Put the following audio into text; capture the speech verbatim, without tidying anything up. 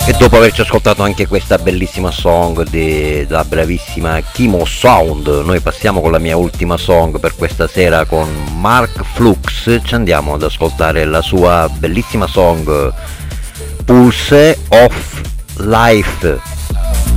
E dopo averci ascoltato anche questa bellissima song della bravissima Kimo Sound, noi passiamo con la mia ultima song per questa sera con Mark Flux. Ci andiamo ad ascoltare la sua bellissima song Pulse of Life.